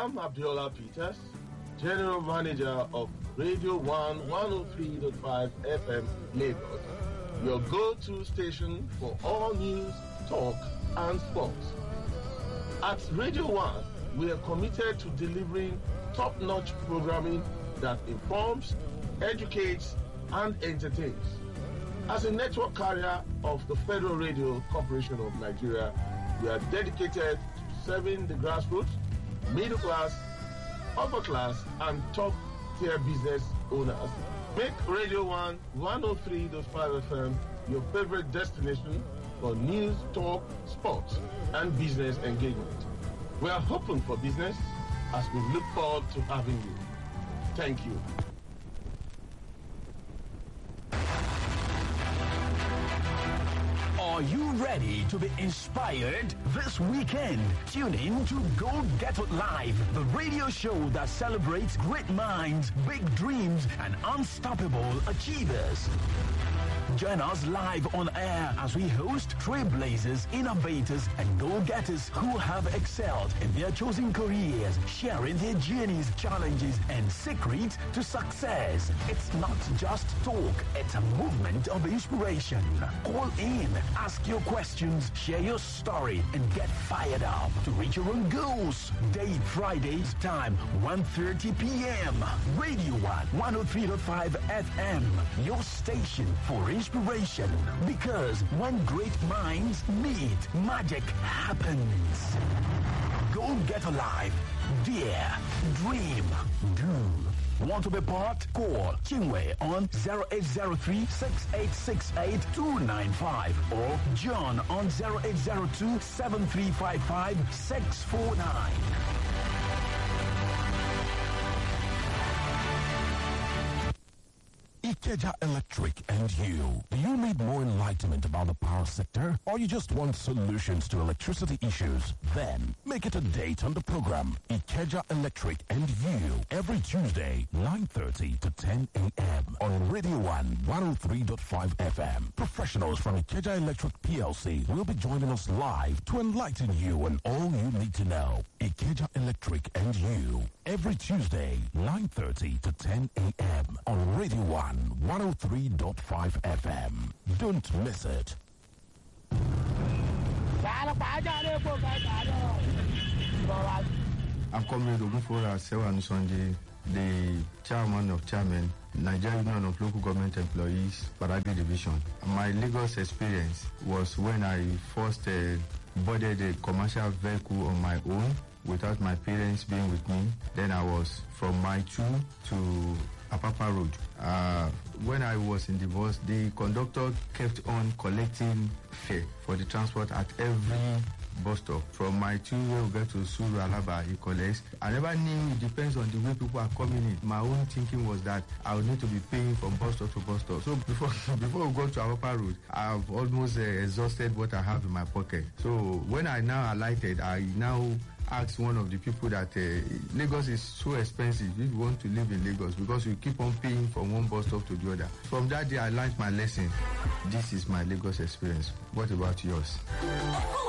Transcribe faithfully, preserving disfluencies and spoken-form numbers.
I'm Abiola Peters, General Manager of Radio one one oh three point five F M Lagos, your go-to station for all news, talk, and sports. At Radio one, we are committed to delivering top-notch programming that informs, educates, and entertains. As a network carrier of the Federal Radio Corporation of Nigeria, we are dedicated to serving the grassroots, middle class, upper class, and top-tier business owners. Make Radio one one oh three point five F M your favorite destination for news, talk, sports, and business engagement. We are open for business as we look forward to having you. Thank you. Are you ready to be inspired this weekend? Tune in to Go Get It Live, the radio show that celebrates great minds, big dreams, and unstoppable achievers. Join us live on air as we host trailblazers, innovators, and go-getters who have excelled in their chosen careers, sharing their journeys, challenges, and secrets to success. It's not just talk, it's a movement of inspiration. Call in, ask your questions, share your story, and get fired up to reach your own goals. Date Fridays, time one thirty p.m. Radio one, one oh three point five F M, your station for inspiration. Because when great minds meet, magic happens. Go get alive. Dare. Dream. Do. Want to be part? Call Chinwe on zero eight zero three, six eight six eight, two nine five or John on zero eight zero two, seven three five five, six four nine. Ikeja Electric and you. Do you need more enlightenment about the power sector? Or you just want solutions to electricity issues? Then make it a date on the program Ikeja Electric and you every Tuesday, nine thirty to ten a.m. on Radio one, one oh three point five F M. Professionals from Ikeja Electric P L C will be joining us live to enlighten you on all you need to know. Ikeja Electric and you every Tuesday, nine thirty to ten a.m. on Radio one, one oh three point five F M. Don't miss it. I'm Comrade Ogunfora Sewanu Sunday, the chairman of chairmen, Nigerian Union of Local Government Employees, Badagry Division. My Lagos experience was when I first uh, boarded a commercial vehicle on my own without my parents being with me. Then I was from Mile two to Apapa Road. Uh, when I was in divorce, the conductor kept on collecting fare for the transport at every bus stop. From my two where we get to Suru Alaba, he collects. I never knew it depends on the way people are coming in. My own thinking was that I would need to be paying from bus stop to bus stop. So before before we go to Apapa Road, I've almost uh, exhausted what I have in my pocket. So when I now alighted, I now asked one of the people that uh, Lagos is so expensive if you want to live in Lagos because you keep on paying from one bus stop to the other. From that day, I learned my lesson. This is my Lagos experience. What about yours?